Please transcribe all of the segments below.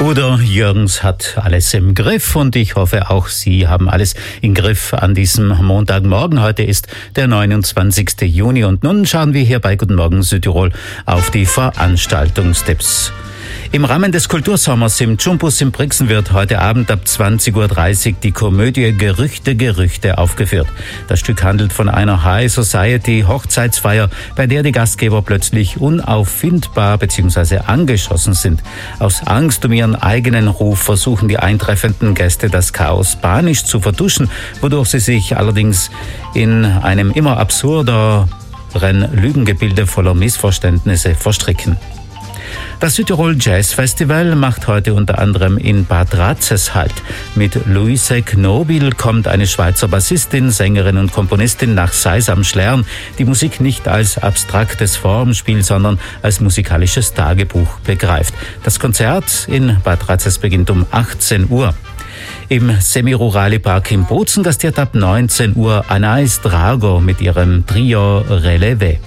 Udo Jürgens hat alles im Griff und ich hoffe auch Sie haben alles im Griff an diesem Montagmorgen. Heute ist der 29. Juni und nun schauen wir hier bei Guten Morgen Südtirol auf die Veranstaltungstipps. Im Rahmen des Kultursommers im Jumbus in Brixen wird heute Abend ab 20.30 Uhr die Komödie Gerüchte aufgeführt. Das Stück handelt von einer High Society Hochzeitsfeier, bei der die Gastgeber plötzlich unauffindbar bzw. angeschossen sind. Aus Angst um ihren eigenen Ruf versuchen die eintreffenden Gäste das Chaos panisch zu vertuschen, wodurch sie sich allerdings in einem immer absurderen Lügengebilde voller Missverständnisse verstricken. Das Südtirol Jazz Festival macht heute unter anderem in Bad Razes Halt. Mit Luise Knobil kommt eine Schweizer Bassistin, Sängerin und Komponistin nach Seisam Schlern, die Musik nicht als abstraktes Formspiel, sondern als musikalisches Tagebuch begreift. Das Konzert in Bad Razes beginnt um 18 Uhr. Im Semirurali Park in Bozen gastiert ab 19 Uhr Anais Drago mit ihrem Trio Relevé.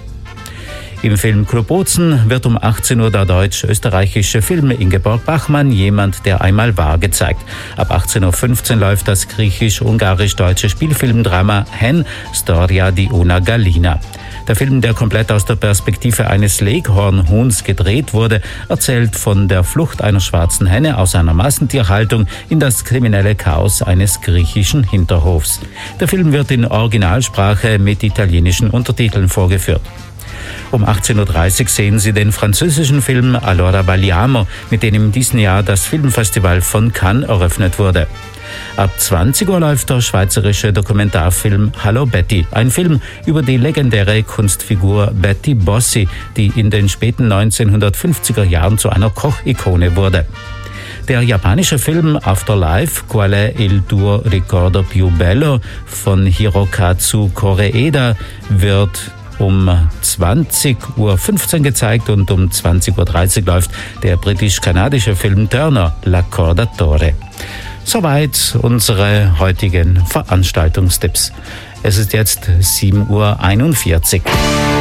Im Filmclub Bozen wird um 18 Uhr der deutsch-österreichische Film Ingeborg Bachmann Jemand, der einmal war gezeigt. Ab 18.15 Uhr läuft das griechisch-ungarisch-deutsche Spielfilmdrama Hen, Storia di una Gallina. Der Film, der komplett aus der Perspektive eines Leghornhuhns gedreht wurde, erzählt von der Flucht einer schwarzen Henne aus einer Massentierhaltung in das kriminelle Chaos eines griechischen Hinterhofs. Der Film wird in Originalsprache mit italienischen Untertiteln vorgeführt. Um 18.30 Uhr sehen Sie den französischen Film Allora balliamo, mit dem in diesem Jahr das Filmfestival von Cannes eröffnet wurde. Ab 20 Uhr läuft der schweizerische Dokumentarfilm Hallo Betty, ein Film über die legendäre Kunstfigur Betty Bossi, die in den späten 1950er Jahren zu einer Kochikone wurde. Der japanische Film Afterlife, Qual è il tuo ricordo più bello von Hirokazu Koreeda wird um 20.15 Uhr gezeigt und um 20.30 Uhr läuft der britisch-kanadische Film Turner, L'Accordatore. Soweit unsere heutigen Veranstaltungstipps. Es ist jetzt 7.41 Uhr.